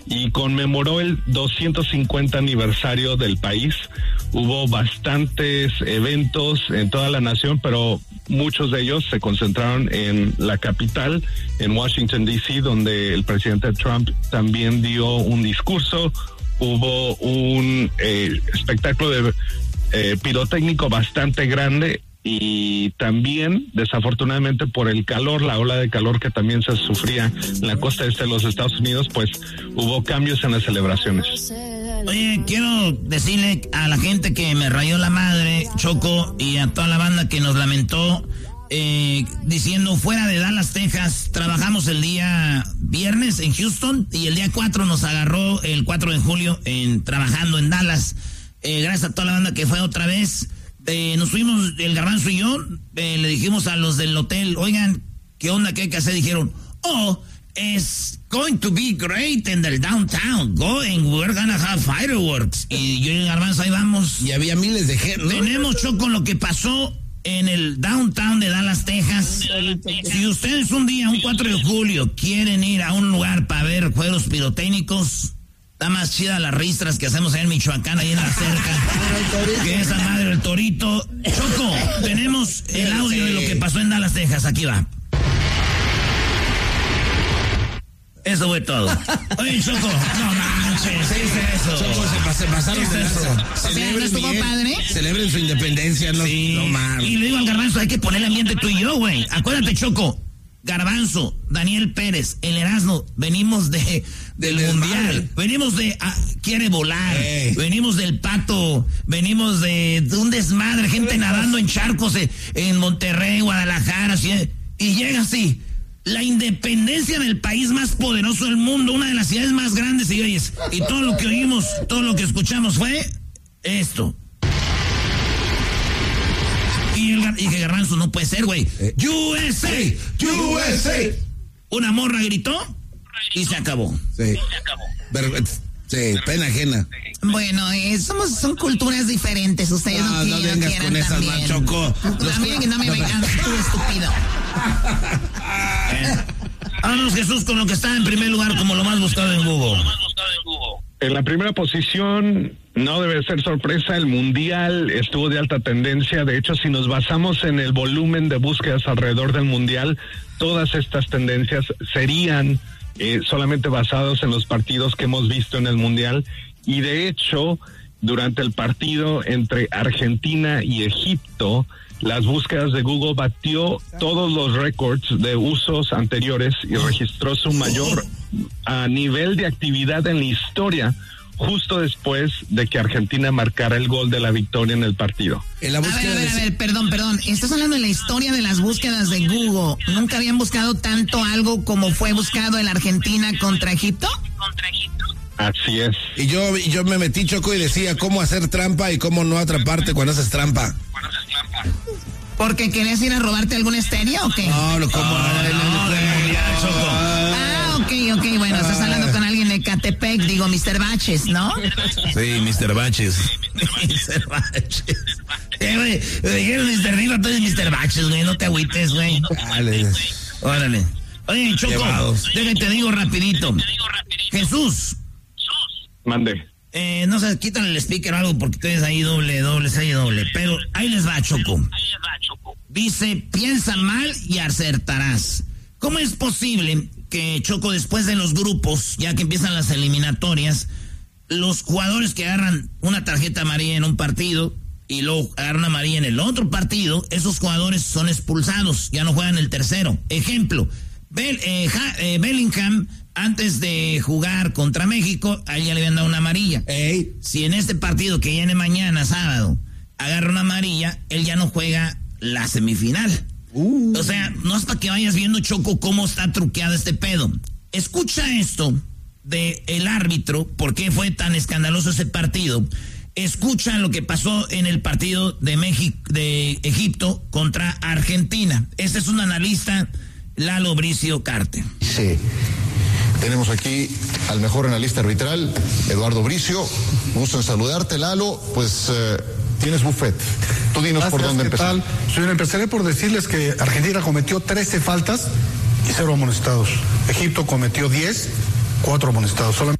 y conmemoró el 250 aniversario del país. Hubo bastantes eventos en toda la nación, pero muchos de ellos se concentraron en la capital, en Washington, D.C., donde el presidente Trump también dio un discurso. Hubo un espectáculo de pirotécnico bastante grande y también, desafortunadamente, por el calor, la ola de calor que también se sufría en la costa este de los Estados Unidos, pues hubo cambios en las celebraciones. Oye, quiero decirle a la gente que me rayó la madre, Choco, y a toda la banda que nos lamentó, diciendo fuera de Dallas, Texas, trabajamos el día viernes en Houston y el día 4 nos agarró el 4 de julio trabajando en Dallas. Gracias a toda la banda que fue otra vez. Nos fuimos, el Garbanzo y yo, le dijimos a los del hotel, oigan, ¿qué onda? ¿Qué hay que hacer? Dijeron, it's going to be great in the downtown. Go and we're gonna have fireworks. Y yo y el Garbanzo ahí vamos. Y había miles de gente, ¿no? Tenemos, Choco, lo que pasó en el downtown de Dallas, Texas. Si ustedes un día, un 4 de julio, quieren ir a un lugar para ver juegos pirotécnicos, está más chida las ristras que hacemos ahí en Michoacán, ahí en la cerca, que esa madre del Torito. Choco, tenemos el audio de lo que pasó en Dallas, Texas. Aquí va. Eso fue todo. Oye, Choco, no manches, ¿qué es eso? Choco, se pasaron de eso. ¿No estuvo padre? Celebren su independencia, ¿no? Sí. No mames. Y le digo al Garbanzo, hay que poner el ambiente tú y yo, güey. Acuérdate, Choco, Garbanzo, Daniel Pérez, el Erasmo, venimos del Mundial, venimos de Quiere Volar, venimos del Pato, venimos de un desmadre, gente nadando en charcos en Monterrey, Guadalajara, así, y llega así, la independencia del país más poderoso del mundo, una de las ciudades más grandes, y oyes, y todo lo que oímos, todo lo que escuchamos fue esto. Y que Garbanzo, no puede ser, güey. USA, USA. Una morra gritó y se acabó. Sí. Sí, pena ajena. Bueno, son culturas diferentes. Ustedes no vengas con esas, Choco. También que no me vengas, tú estúpido. Vámonos, Jesús, con lo que está en primer lugar como lo más buscado en Google. En la primera posición, no debe ser sorpresa, el Mundial estuvo de alta tendencia. De hecho, si nos basamos en el volumen de búsquedas alrededor del Mundial, todas estas tendencias serían solamente basados en los partidos que hemos visto en el Mundial. Y de hecho, durante el partido entre Argentina y Egipto, las búsquedas de Google batió todos los récords de usos anteriores y registró su mayor nivel de actividad en la historia, justo después de que Argentina marcara el gol de la victoria en el partido. En la búsqueda a ver, perdón. Estás hablando de la historia de las búsquedas de Google. ¿Nunca habían buscado tanto algo como fue buscado en Argentina contra Egipto? Así es. Y yo me metí, Choco, y decía cómo hacer trampa y cómo no atraparte cuando haces trampa. ¿Porque querías ir a robarte algún estéreo o qué? No, ¿cómo? Ok, bueno, estás hablando con alguien de Catepec, digo, Mr. Baches, ¿no? Sí, Mr. Baches. Mr. Baches. Güey, me dijeron Mr. Riva, tú eres Mr. Baches, güey, no te agüites, güey. Órale. Oye, Choco, déjate digo rapidito. Jesús. Mande. No sé, quítale el speaker o algo porque tienes ahí doble. Pero ahí les va, Choco. Dice, piensa mal y acertarás. ¿Cómo es posible que, Choco, después de los grupos, ya que empiezan las eliminatorias, los jugadores que agarran una tarjeta amarilla en un partido y luego agarran amarilla en el otro partido, esos jugadores son expulsados, ya no juegan el tercero? Ejemplo, Bellingham, antes de jugar contra México, a él ya le habían dado una amarilla. Si en este partido que viene mañana, sábado, agarra una amarilla, él ya no juega la semifinal. O sea, no es para que vayas viendo, Choco, cómo está truqueado este pedo. Escucha esto de el árbitro, por qué fue tan escandaloso ese partido. Escucha lo que pasó en el partido de Egipto contra Argentina. Este es un analista, Lalo Bricio Carte. Sí. Tenemos aquí al mejor analista arbitral, Eduardo Bricio. Gusto en saludarte, Lalo. Pues tienes buffet. Tú dinos por dónde empezar. ¿Qué tal? Señor, empezaré por decirles que Argentina cometió 13 faltas y 0 amonestados. Egipto cometió 10, 4 amonestados.